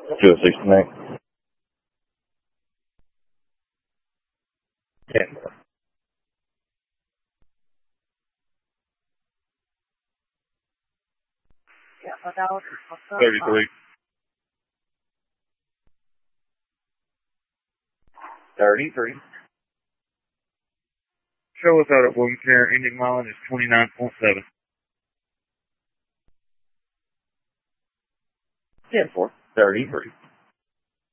269. 10. Yeah, but that was 33. 33. Show us out at William Care. Ending mileage is 29.7. 10-4. 33.